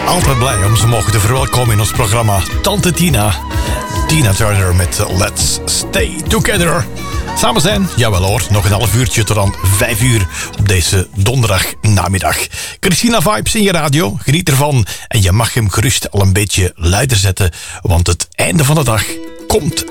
Altijd blij om ze mogen te verwelkomen in ons programma Tante Tina. Tina Turner met Let's Stay Together. Samen zijn, jawel hoor, nog een half uurtje tot aan 5 uur op deze donderdagnamiddag. Christina Vibes in je radio, geniet ervan. En je mag hem gerust al een beetje luider zetten, want het einde van de dag komt